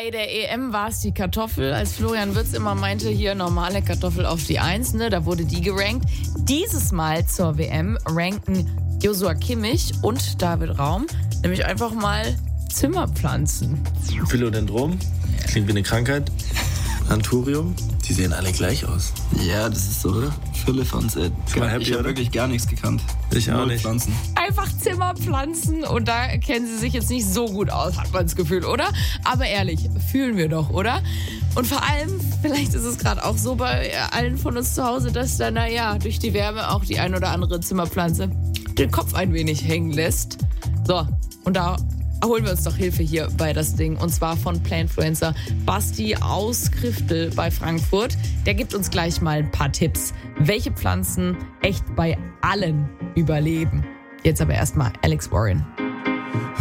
Bei der EM war es die Kartoffel. Als Florian Wirtz immer meinte, hier normale Kartoffel auf die 1, ne, da wurde die gerankt. Dieses Mal zur WM ranken Joshua Kimmich und David Raum nämlich einfach mal Zimmerpflanzen. Philodendron, klingt wie eine Krankheit. Anthurium, die sehen alle gleich aus. Ja, das ist so, oder? Firlefanz, ey. Ich habe wirklich gar nichts gekannt. Ich auch nicht. Pflanzen. Einfach Zimmerpflanzen und da kennen sie sich jetzt nicht so gut aus, hat man das Gefühl, oder? Aber ehrlich, fühlen wir doch, oder? Und vor allem, vielleicht ist es gerade auch so bei allen von uns zu Hause, dass da, durch die Wärme auch die ein oder andere Zimmerpflanze den Kopf ein wenig hängen lässt. So, und da holen wir uns doch Hilfe hier bei das Ding. Und zwar von Planfluencer Basti aus Kriftel bei Frankfurt. Der gibt uns gleich mal ein paar Tipps, welche Pflanzen echt bei allen überleben. Jetzt aber erstmal Alex Warren.